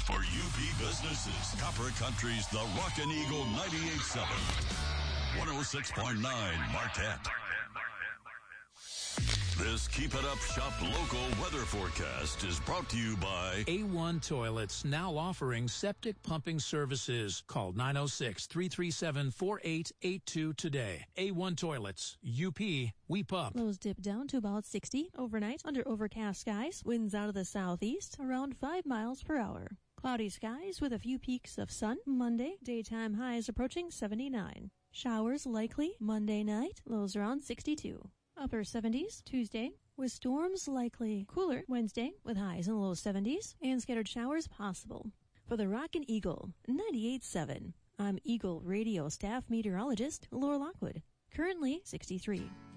for UP businesses. Copper Country's The Rockin' Eagle 98.7. 106.9 Marquette. This Keep It Up Shop local weather forecast is brought to you by A1 Toilets, now offering septic pumping services. Call 906-337-4882 today. A1 Toilets, UP, we pump. Lows dip down to about 60 overnight under overcast skies. Winds out of the southeast around 5 miles per hour. Cloudy skies with a few peaks of sun. Monday, daytime highs approaching 79. Showers likely Monday night, lows around 62. Upper 70s Tuesday, with storms likely. Cooler Wednesday, with highs in the low 70s, and scattered showers possible. For the Rockin' Eagle 98.7, I'm Eagle Radio staff meteorologist Laura Lockwood. Currently 63.